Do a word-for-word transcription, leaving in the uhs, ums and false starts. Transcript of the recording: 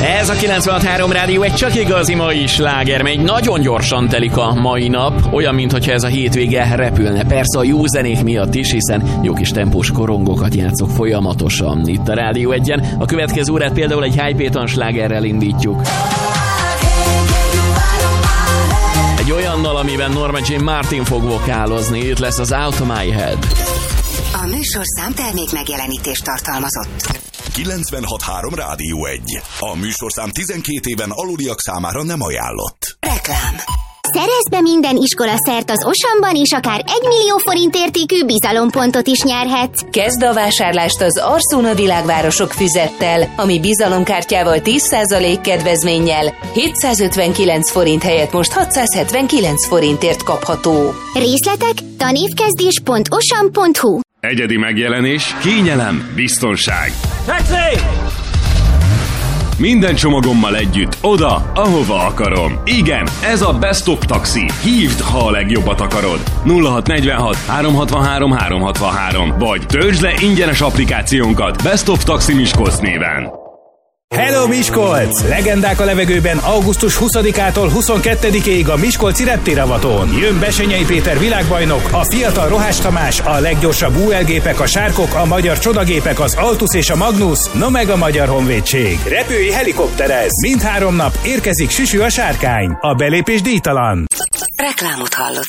Ez a kilencvenhat három Rádió egy csak igazi mai sláger, megy nagyon gyorsan telik a mai nap, olyan, mintha ez a hétvége repülne. Persze a jó zenék miatt is, hiszen jó kis tempós korongokat játszok folyamatosan itt a Rádió egyen. A következő órát például egy Hype Péton slágerrel indítjuk. Egy olyannal, amiben Norma Jean Martin fog vokálozni, itt lesz az Out of My Head. A műsorszám termék megjelenítést tartalmazott. kilencvenhat három Rádió egy. A műsorszám tizenkét éven aluliak számára nem ajánlott. Reklám. Szerezz be minden iskola szert az Osamban, és akár egy millió forint értékű bizalompontot is nyerhetsz. Kezd a vásárlást az Arsona Világvárosok füzettel, ami bizalomkártyával tíz százalék kedvezménnyel hétszázötvenkilenc forint helyett most hatszázhetvenkilenc forintért kapható. Részletek tanévkezdés pont osam pont hu. Egyedi megjelenés, kényelem, biztonság. Taxi! Minden csomagommal együtt, oda, ahova akarom. Igen, ez a Best of Taxi. Hívd, ha a legjobbat akarod. nulla hat negyvenhat három hatvanhárom három hatvanhárom vagy töltsd le ingyenes applikációnkat Best of Taxi Miskolc néven. Hello Miskolc! Legendák a levegőben augusztus huszadikától huszonkettedikéig a Miskolci reptéravaton. Jön Besenyei Péter világbajnok, a fiatal Rohás Tamás, a leggyorsabb u el gépek, a Sárkok, a magyar csodagépek, az Altus és a Magnus, no meg a Magyar Honvédség. Repülői helikopterez! Mindhárom nap érkezik Süsű a Sárkány. A belépés díjtalan. Reklámot hallott.